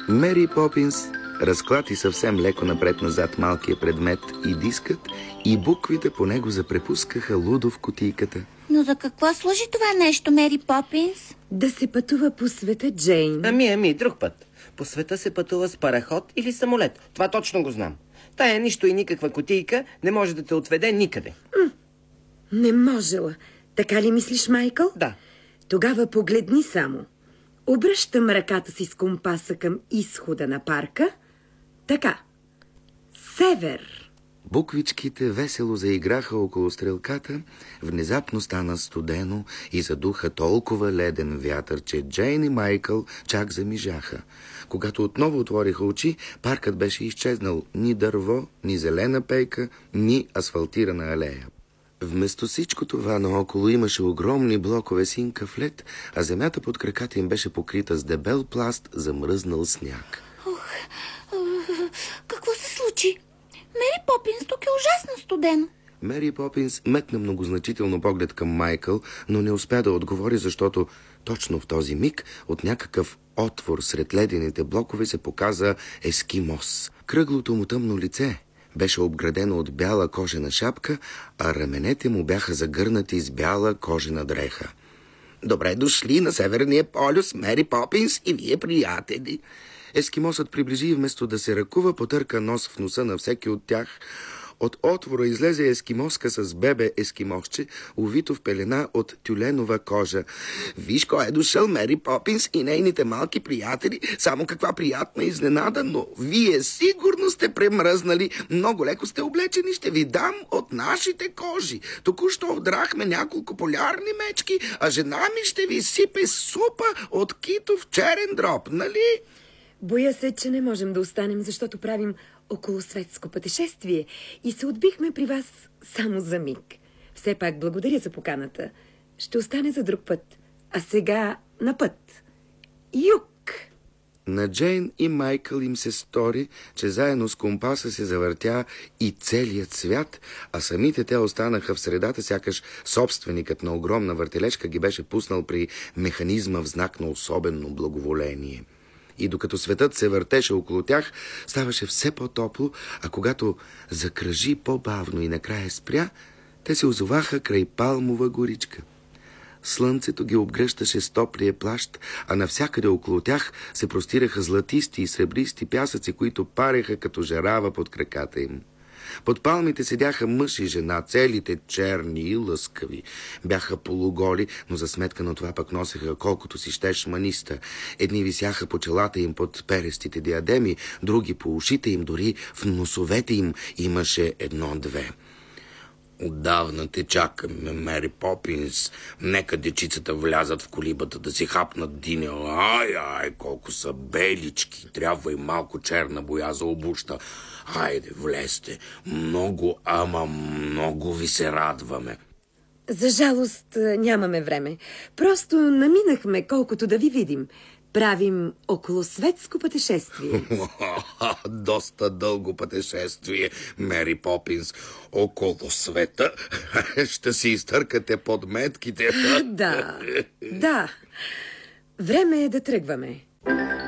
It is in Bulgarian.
Мери Попинс разклати съвсем леко напред-назад малкия предмет и дискът, и буквите по него запрепускаха лудо в кутийката. Но за какво служи това нещо, Мери Попинс? Да се пътува по света, Джейн. Ами, друг път. По света се пътува с параход или самолет. Това точно го знам. Тая нищо и никаква кутийка не може да те отведе никъде. Не можела. Така ли мислиш, Майкъл? Да. Тогава погледни само. Обръщам ръката си с компаса към изхода на парка. Така. Север. Буквичките весело заиграха около стрелката, внезапно стана студено и задуха толкова леден вятър, че Джейн и Майкъл чак замижаха. Когато отново отвориха очи, паркът беше изчезнал. Ни дърво, ни зелена пейка, ни асфалтирана алея. Вместо всичко това наоколо имаше огромни блокове синкав лед, а земята под краката им беше покрита с дебел пласт замръзнал сняг. Какво се случи? Мери Попинс, тук е ужасно студено. Мери Попинс метна многозначително поглед към Майкъл, но не успя да отговори, защото точно в този миг от някакъв отвор сред ледените блокове се показа ескимос. Кръглото му тъмно лице беше обградено от бяла кожена шапка, а раменете му бяха загърнати с бяла кожена дреха. Добре дошли на Северния полюс, Мери Попинс и вие, приятели. Ескимосът приближи и вместо да се ръкува, потърка нос в носа на всеки от тях. От отвора излезе ескимоска с бебе ескимосче, увито в пелена от тюленова кожа. Виж кой е дошъл, Мери Попинс и нейните малки приятели. Само каква приятна изненада, но вие сигурно сте премръзнали. Много леко сте облечени, ще ви дам от нашите кожи. Току-що удрахме няколко полярни мечки, а жена ми ще ви сипе супа от китов черен дроб, нали? Боя се, че не можем да останем, защото правим околосветско пътешествие и се отбихме при вас само за миг. Все пак благодаря за поканата. Ще остане за друг път. А сега на път. Юг! На Джейн и Майкъл им се стори, че заедно с компаса се завъртя и целият свят, а самите те останаха в средата, сякаш собственикът на огромна въртележка ги беше пуснал при механизма в знак на особено благоволение. И докато светът се въртеше около тях, ставаше все по-топло, а когато закръжи по-бавно и накрая спря, те се озоваха край палмова горичка. Слънцето ги обгръщаше с топлия плащ, а навсякъде около тях се простираха златисти и сребристи пясъци, които пареха като жарава под краката им. Под палмите седяха мъж и жена, целите черни и лъскави. Бяха полуголи, но за сметка на това пък носеха колкото си щеш маниста. Едни висяха по челата им под перестите диадеми, други по ушите им, дори в носовете им имаше едно-две. Отдавна те чакаме, Мери Попинс. Нека дечицата влязат в колибата да си хапнат диня. Ай, колко са белички. Трябва и малко черна боя за обуща. Хайде, влезте. Много, ама много ви се радваме. За жалост нямаме време. Просто наминахме колкото да ви видим. Правим околосветско пътешествие. Доста дълго пътешествие, Мери Попинс. Около света ще си изтъркате подметките. Да. Време е да тръгваме.